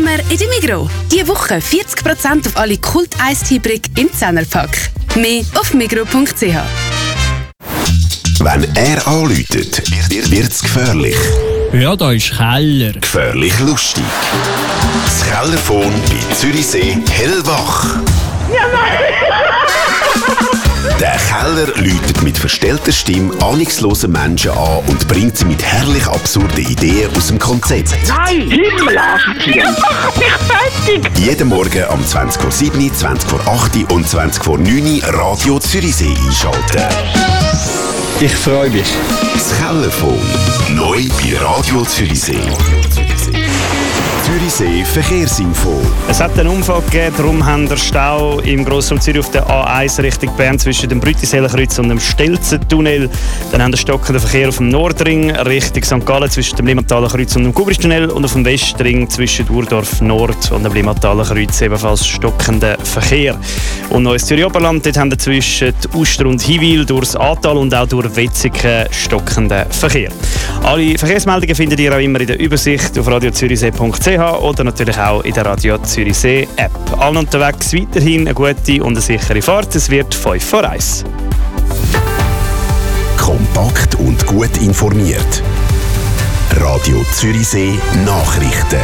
Sommer in der Migros. Diese Woche 40% auf alle Kult-Eistee-Brick im 10er-Pack. Mehr auf migros.ch. Wenn er anläutet, wird's gefährlich. Ja, da ist Keller. Gefährlich lustig. Das Kellerphone bei Zürichsee hellwach. Ja, nein! Der Keller läutet mit verstellter Stimme ahnungslose Menschen an und bringt sie mit herrlich absurden Ideen aus dem Konzept. Nein, Himmelarschtier! Mach mich fertig! Jeden Morgen um 20:07 Uhr, 20:08 Uhr und 20:09 Uhr Radio Zürichsee einschalten. Ich freue mich. Das Kellerphone. Neu bei Radio Zürichsee. Zürichsee Verkehrsinfo. Es hat einen Unfall gegeben, darum haben wir Stau im Grossraum Zürich auf der A1 Richtung Bern zwischen dem Brütiseler-Kreuz und dem Stelzentunnel. Dann haben wir stockenden Verkehr auf dem Nordring Richtung St. Gallen zwischen dem Limmatalenkreuz und dem Gubristunnel und auf dem Westring zwischen Urdorf Nord und dem Limmatalenkreuz ebenfalls stockenden Verkehr. Und neues Zürich Oberland, dort haben wir zwischen Uster und Hiwil durchs Ahrtal und auch durch Wetzikon stockenden Verkehr. Alle Verkehrsmeldungen findet ihr auch immer in der Übersicht auf radiozürichsee.ch oder natürlich auch in der Radio Zürichsee App. Allen unterwegs weiterhin eine gute und eine sichere Fahrt. Es wird 5 vor 1. Kompakt und gut informiert. Radio Zürichsee Nachrichten.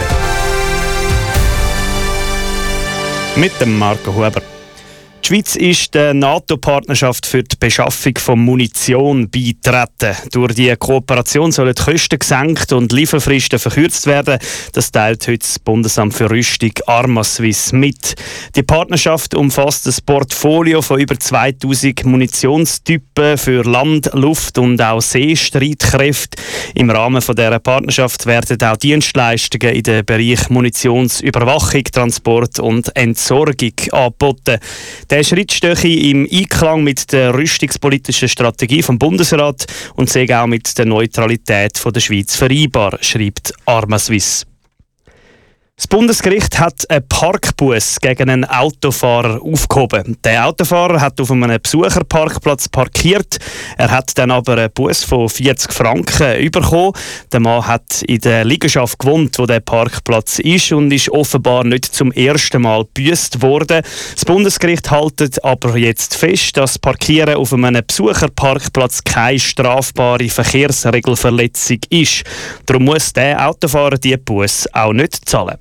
Mit dem Marco Huber. Die Schweiz ist der NATO-Partnerschaft für die Beschaffung von Munition beitreten. Durch die Kooperation sollen die Kosten gesenkt und Lieferfristen verkürzt werden. Das teilt heute das Bundesamt für Rüstung Arma-Swiss mit. Die Partnerschaft umfasst ein Portfolio von über 2000 Munitionstypen für Land-, Luft- und auch Seestreitkräfte. Im Rahmen dieser Partnerschaft werden auch Dienstleistungen in den Bereich Munitionsüberwachung, Transport und Entsorgung angeboten. Der Schritt stehe im Einklang mit der rüstungspolitischen Strategie vom Bundesrat und sei auch mit der Neutralität der Schweiz vereinbar, schreibt Arma-Swiss. Das Bundesgericht hat einen Parkbuss gegen einen Autofahrer aufgehoben. Der Autofahrer hat auf einem Besucherparkplatz parkiert. Er hat dann aber einen Buss von 40 Franken bekommen. Der Mann hat in der Liegenschaft gewohnt, wo der Parkplatz ist, und ist offenbar nicht zum ersten Mal gebüßt worden. Das Bundesgericht hält aber jetzt fest, dass Parkieren auf einem Besucherparkplatz keine strafbare Verkehrsregelverletzung ist. Darum muss der Autofahrer die Buss auch nicht zahlen.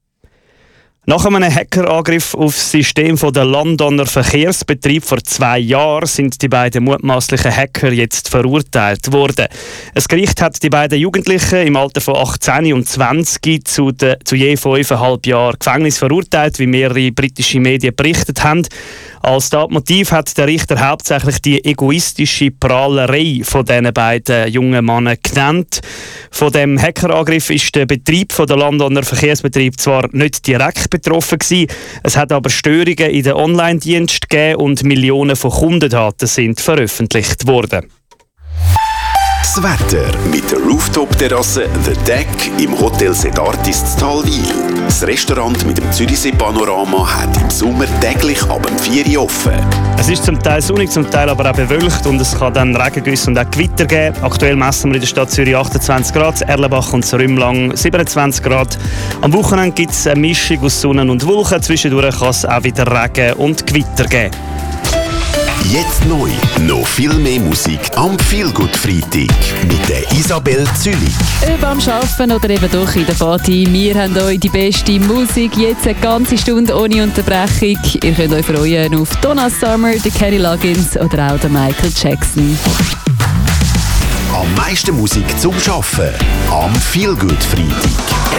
Nach einem Hackerangriff auf das System der Londoner Verkehrsbetrieb vor 2 Jahren sind die beiden mutmaßlichen Hacker jetzt verurteilt worden. Das Gericht hat die beiden Jugendlichen im Alter von 18 und 20 zu je 5,5 Jahren Gefängnis verurteilt, wie mehrere britische Medien berichtet haben. Als Tatmotiv hat der Richter hauptsächlich die egoistische Prahlerei von diesen beiden jungen Männern genannt. Von dem Hackerangriff ist der Betrieb der Londoner Verkehrsbetrieb zwar nicht direkt betroffen gewesen, es hat aber Störungen in den Online-Diensten gegeben und Millionen von Kundendaten sind veröffentlicht worden. Das Wetter mit der Rooftop-Terrasse The Deck im Hotel Sedartis in Talwil. Das Restaurant mit dem Zürichsee-Panorama hat im Sommer täglich ab 4 Uhr offen. Es ist zum Teil sonnig, zum Teil aber auch bewölkt und es kann dann Regengüsse und auch Gewitter geben. Aktuell messen wir in der Stadt Zürich 28 Grad, Erlenbach und Rümlang 27 Grad. Am Wochenende gibt es eine Mischung aus Sonne und Wolken. Zwischendurch kann es auch wieder Regen und Gewitter geben. Jetzt neu, noch viel mehr Musik am Feelgood-Freitag mit der Isabel Zülich. Ob am Arbeiten oder eben doch in der Party, wir haben euch die beste Musik jetzt eine ganze Stunde ohne Unterbrechung. Ihr könnt euch freuen auf Donna Summer, den Kenny Loggins oder auch den Michael Jackson. Am meisten Musik zum Arbeiten am Feelgood-Freitag.